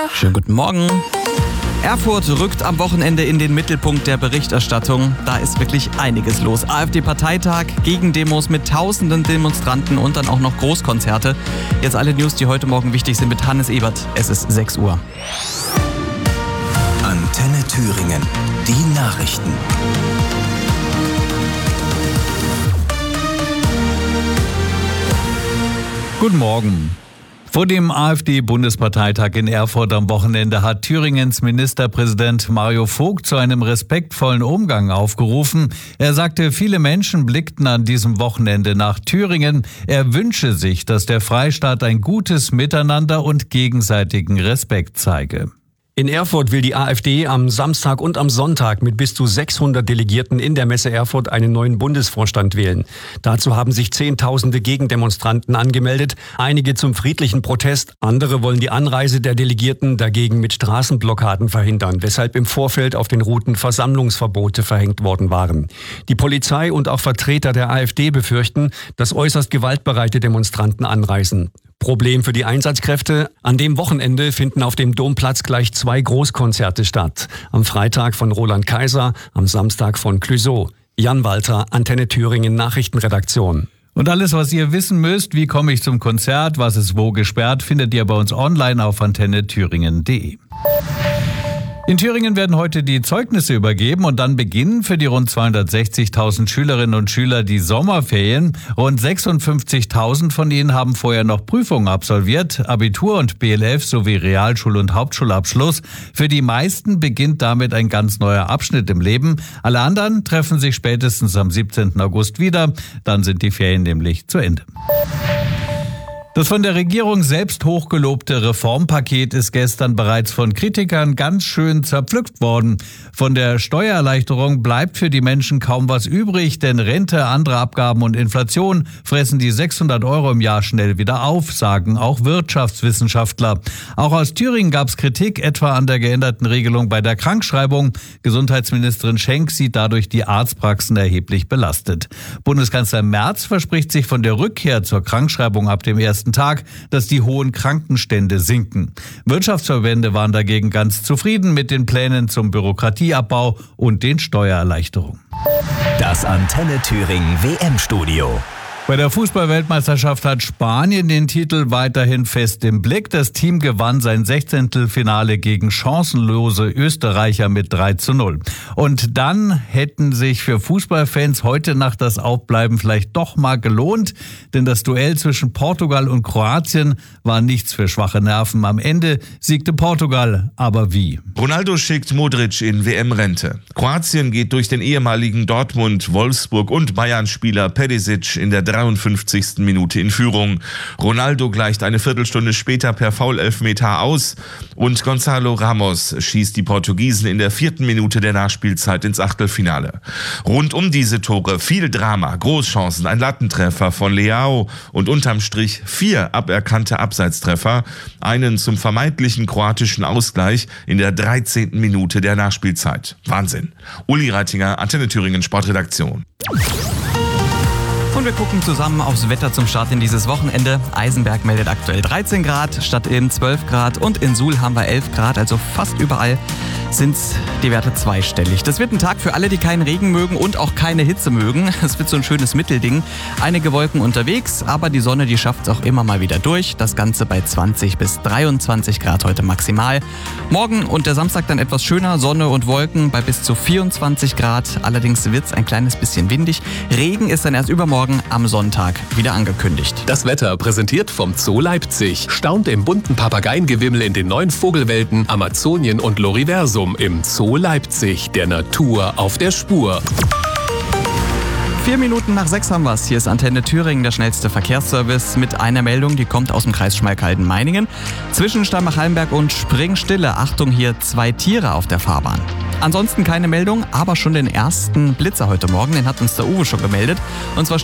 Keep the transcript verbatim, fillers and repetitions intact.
Schönen guten Morgen. Erfurt rückt am Wochenende in den Mittelpunkt der Berichterstattung. Da ist wirklich einiges los. AfD-Parteitag, Gegendemos mit tausenden Demonstranten und dann auch noch Großkonzerte. Jetzt alle News, die heute Morgen wichtig sind mit Hannes Ebert. Es ist sechs Uhr. Antenne Thüringen. Die Nachrichten. Guten Morgen. Vor dem AfD-Bundesparteitag in Erfurt am Wochenende hat Thüringens Ministerpräsident Mario Vogt zu einem respektvollen Umgang aufgerufen. Er sagte, viele Menschen blickten an diesem Wochenende nach Thüringen. Er wünsche sich, dass der Freistaat ein gutes Miteinander und gegenseitigen Respekt zeige. In Erfurt will die AfD am Samstag und am Sonntag mit bis zu sechshundert Delegierten in der Messe Erfurt einen neuen Bundesvorstand wählen. Dazu haben sich Zehntausende Gegendemonstranten angemeldet, einige zum friedlichen Protest, andere wollen die Anreise der Delegierten dagegen mit Straßenblockaden verhindern, weshalb im Vorfeld auf den Routen Versammlungsverbote verhängt worden waren. Die Polizei und auch Vertreter der AfD befürchten, dass äußerst gewaltbereite Demonstranten anreisen. Problem für die Einsatzkräfte: An dem Wochenende finden auf dem Domplatz gleich zwei Großkonzerte statt. Am Freitag von Roland Kaiser, am Samstag von Clouseau. Jan Walter, Antenne Thüringen Nachrichtenredaktion. Und alles, was ihr wissen müsst, wie komme ich zum Konzert, was ist wo gesperrt, findet ihr bei uns online auf antenne thüringen punkt de. In Thüringen werden heute die Zeugnisse übergeben und dann beginnen für die rund zweihundertsechzigtausend Schülerinnen und Schüler die Sommerferien. Rund sechsundfünfzigtausend von ihnen haben vorher noch Prüfungen absolviert, Abitur und B L F sowie Realschul- und Hauptschulabschluss. Für die meisten beginnt damit ein ganz neuer Abschnitt im Leben. Alle anderen treffen sich spätestens am siebzehnten August wieder. Dann sind die Ferien nämlich zu Ende. Das von der Regierung selbst hochgelobte Reformpaket ist gestern bereits von Kritikern ganz schön zerpflückt worden. Von der Steuererleichterung bleibt für die Menschen kaum was übrig, denn Rente, andere Abgaben und Inflation fressen die sechshundert Euro im Jahr schnell wieder auf, sagen auch Wirtschaftswissenschaftler. Auch aus Thüringen gab es Kritik, etwa an der geänderten Regelung bei der Krankschreibung. Gesundheitsministerin Schenk sieht dadurch die Arztpraxen erheblich belastet. Bundeskanzler Merz verspricht sich von der Rückkehr zur Krankschreibung ab dem ersten Tag, dass die hohen Krankenstände sinken. Wirtschaftsverbände waren dagegen ganz zufrieden mit den Plänen zum Bürokratieabbau und den Steuererleichterungen. Das Antenne Thüringen W M-Studio. Bei der Fußball-Weltmeisterschaft hat Spanien den Titel weiterhin fest im Blick. Das Team gewann sein Sechzehntelfinale gegen chancenlose Österreicher mit drei zu null. Und dann hätten sich für Fußballfans heute Nacht das Aufbleiben vielleicht doch mal gelohnt, denn das Duell zwischen Portugal und Kroatien war nichts für schwache Nerven. Am Ende siegte Portugal, aber wie? Ronaldo schickt Modric in W M-Rente. Kroatien geht durch den ehemaligen Dortmund, Wolfsburg und Bayern-Spieler Perisic in der dreiundfünfzigsten Minute in Führung. Ronaldo gleicht eine Viertelstunde später per Foul-Elfmeter aus und Gonzalo Ramos schießt die Portugiesen in der vierten Minute der Nachspielzeit ins Achtelfinale. Rund um diese Tore viel Drama, Großchancen, ein Lattentreffer von Leao und unterm Strich vier aberkannte Abseitstreffer, einen zum vermeintlichen kroatischen Ausgleich in der dreizehnten Minute der Nachspielzeit. Wahnsinn. Uli Reitinger, Antenne Thüringen Sportredaktion. Und wir gucken zusammen aufs Wetter zum Start in dieses Wochenende. Eisenberg meldet aktuell dreizehn Grad, Stadtilm zwölf Grad und in Suhl haben wir elf Grad, also fast überall sind die Werte zweistellig. Das wird ein Tag für alle, die keinen Regen mögen und auch keine Hitze mögen. Es wird so ein schönes Mittelding. Einige Wolken unterwegs, aber die Sonne, die schafft es auch immer mal wieder durch. Das Ganze bei zwanzig bis dreiundzwanzig Grad heute maximal. Morgen und der Samstag dann etwas schöner, Sonne und Wolken bei bis zu vierundzwanzig Grad. Allerdings wird es ein kleines bisschen windig. Regen ist dann erst übermorgen am Sonntag wieder angekündigt. Das Wetter präsentiert vom Zoo Leipzig. Staunt im bunten Papageiengewimmel in den neuen Vogelwelten Amazonien und Loriversum im Zoo Leipzig. Der Natur auf der Spur. Vier Minuten nach sechs haben wir es. Hier ist Antenne Thüringen, der schnellste Verkehrsservice mit einer Meldung, die kommt aus dem Kreis Schmalkalden-Meiningen. Zwischen Steinbach-Hallenberg und Springstille, Achtung, hier zwei Tiere auf der Fahrbahn. Ansonsten keine Meldung, aber schon den ersten Blitzer heute Morgen, den hat uns der Uwe schon gemeldet. Und zwar